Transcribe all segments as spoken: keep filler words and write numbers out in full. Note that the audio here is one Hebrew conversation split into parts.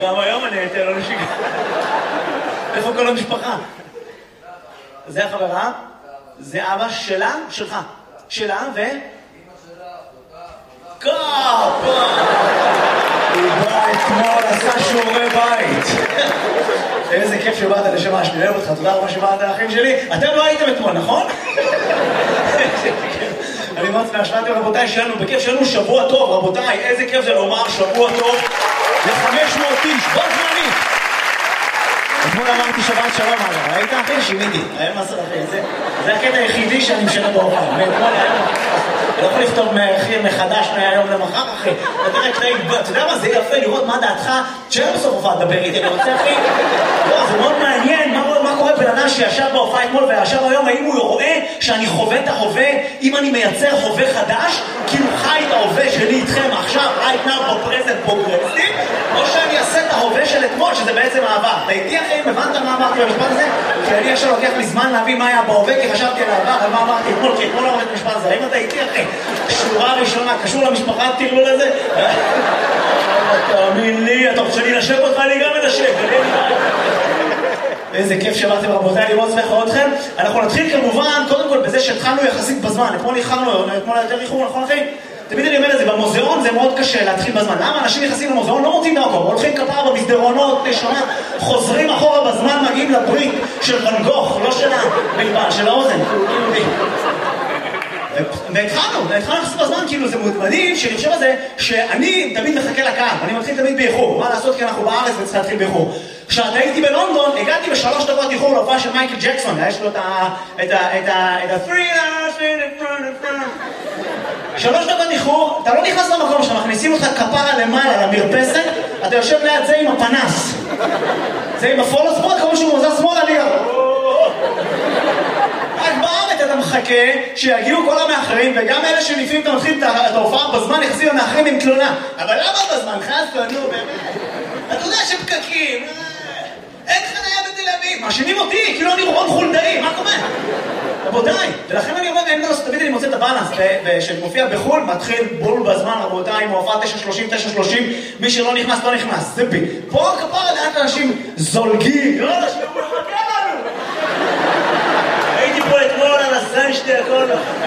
גם היום אני הייתי לא נשיגה. איפה כל המשפחה? זה החברה? זה אבא שלה? שלך. שלה ו... אמא שלה, אחותה, קאפה! הוא בא אתמול, עשה שיעורי בית. איזה כיף שבאת לשם השני, אוהב אותך, תודה רבה שבאת האחים שלי. אתם לא הייתם אתמול, נכון? אני מאוד שמח שבאתם רבותיי שלנו, בכיף שלנו שבוע טוב, רבותיי, איזה כיף זה לומר שבוע טוב ל-חמש מאות איש, בוא זמנית! אתמול אמרתי שבת שלום, אגב, ראית אחי? שיניתי, היה מסר אחי, זה הקטע היחידי שאני משנה בהופעה, ואתמול היה לא יכול לכתוב מחדש מהיום למחר, אחי. אתה יודע מה, זה יפה לראות מה דעתך, שאין בסוף הופעה לדבר איתי, אני רוצה, אחי? לא, זה מאוד מעניין, מה קורה בן אדם שישב בהופעה אתמול וישב היום, האם הוא רואה שאני חווה את ההווה, אם אני מייצר חווה חדש, כאילו חי את ההווה שלי איתכם עכשיו, right now, בפרזנט פרוגרסיב, או שאני אעשה את ההווה של אתמול, שזה בעצם העבר. אתה איתי, אחי, הבנת מה אמרתי במשפט הזה? כי אני עכשיו לוקח לי זמן להבין מה היה בהווה, כי חשבתי על העבר, אבל מה אמרתי אתמול, כי אתמול אמרתי את המשפט הזה. האם אתה איתי, אחי? שורה ראשונה, קשור למשפחה, תראו לזה? תאמין לי, אתה רוצה שאני נשב אותך, אני גם מנשב. איזה כיף שבאתם רבותיי, אני מאוד שמח לראות אתכם. אנחנו נתחיל כמובן, קודם כל בזה שהתחלנו יחסית בזמן. אתמול איחרנו, אתמול יותר איחור, נכון אחי? תמיד אני אומר את זה, במוזיאון זה מאוד קשה להתחיל בזמן. למה אנשים נכנסים למוזיאון לא מוצאים דרכו? הולכים כפרה במסדרונות, נשמה, חוזרים אחורה בזמן, מגיעים לברית של ואן גוך, לא של הבלבן, של האוזן. והתחלנו, והתחלנו לחסות בזמן, כאילו זה מדהים שאני חושב על זה שאני תמיד מחכה לקהל, אני מתחיל תמיד באיחור, מה לעשות כי אנחנו בארץ וצריך להתחיל באיחור. כשאתה הייתי בלונדון, הגעתי בשלוש דקות איחור להופעה של מייקל ג'קסון, יש לו את ה... את ה... את ה... את ה... שלוש דקות איחור, אתה לא נכנס למקום שאתה מכניסים אותך כפרה למעלה למרפסת, אתה יושב ליד זה עם הפנס, זה עם הפולו ספורט, כמו שהוא מוזר שמאל עליה. רק בארץ אתה מחכה שיגיעו כל המאחרים, וגם אלה שלפעמים אתה מתחיל את ההופעה בזמן, יחזים המאחרים עם תלונה. אבל למה בזמן? חסו, נו באמת. אתה יודע שפקקים, אין חניה בתל אביב, מאשימים אותי, כאילו אני רון חולדאי, מה קורה? רבותיי, ולכן אני אומר, אין מנוס, תמיד אני מוצא את הבאלנס, ושמופיע בחול, מתחיל בול בזמן, רבותיי, עם הופעה תשע שלושים, תשע שלושים, מי שלא נכנס, לא נכנס, זה בי. פה כפרה לאט אנשים זולגים, לא אנשים, הוא מחכה לנו. הייתי פה אתמול על הסן שתי הכל.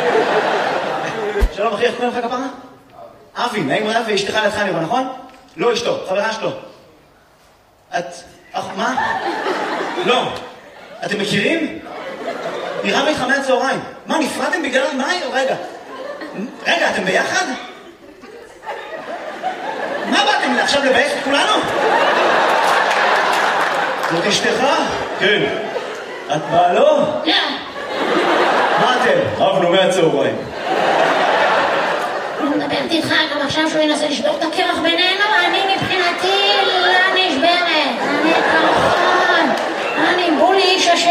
שלום אחי, איך קוראים לך כפרה? אבי, נעים רב ואשתך לידך נראה, נכון? לא אשתו, חברה שלו. את... אך, מה? לא. אתם מכירים? נראה איתך מהצהריים. מה, נפרדתם בגלל מה? רגע. רגע, אתם ביחד? מה באתם עכשיו לבייך את כולנו? זאת אשתך? כן. את באה לו? לא. מה אתם? אהבנו מהצהריים. אני מדברת איתך גם עכשיו שהוא ינסה לשבור את הקרח בינינו, אני מבחינתי לא נשברת. אני כמובן. אני בולי איש השל.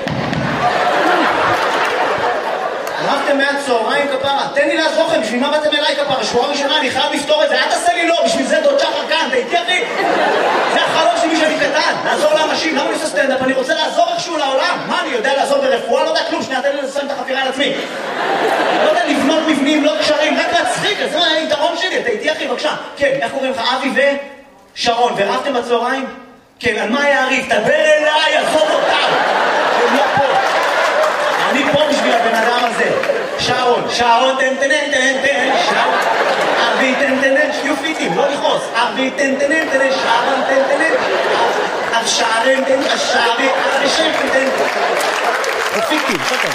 אהבתם מהצהריים כפרה, תן לי לעזור לכם, בשביל מה באתם אליי כפרה? שורה ראשונה, אני חייב לפתור את זה, אל תעשה לי לא, בשביל זה דוד שחר כאן, תהייתי אחי? זה החלום שלי שאני קטן, לעזור לאנשים, למה אני עושה סטנדאפ? אני רוצה לעזור איכשהו לעולם, מה אני יודע לעזור ברפואה? לא יודע כלום, שנייה, תן לי לסיים את החפירה על עצמי. לא יודע לבנות מבנים, לא קשרים, רק להצחיק, זה היתרון שלי, תהייתי אחי, בבקשה. כן, איך קוראים לך? אבי ושרון, ורבתם בצהריים? כן, על מה היה הריב? תדבר אליי, עזוב אותם. הם לא פה. אני פה בשביל הבן אדם הזה. שרון, שרון, תן תן תן תן, שרון, אבי תן תן תן, שיהיו פיטים, לא לכעוס. אבי תן תן תן, שרון תן תן תן, אב שרון תן, אשרי, אבי שם תן תן. פיטים, שטוב.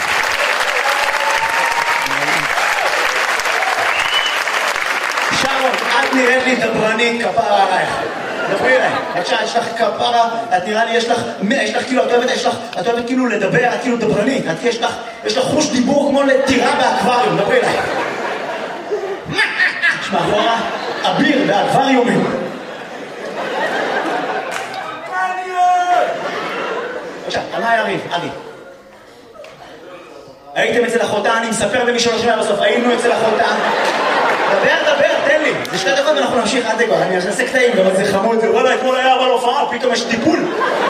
שרון, את נראית לי דברנית כפרה עלייך. דברי אליי, בבקשה, יש לך כפרה, את נראה לי, יש לך, יש לך כאילו, את אוהבת, יש לך, את אוהבת כאילו לדבר, את כאילו דברנית, את יש לך, יש לך חוש דיבור כמו לטירה באקווריום, דברי אליי. יש מאחורה, אביר באקווריומים. בבקשה, על מה היה ריב? אבי. הייתם אצל אחותה, אני מספר למי שלא שומע בסוף, היינו אצל אחותה. דבר, דבר, תן לי. זה שתי דקות ואנחנו נמשיך עד דקות. אני אעשה קטעים, גם זה חמוד. וואלה, אתמול היה אבל הופעה, פתאום יש טיפול.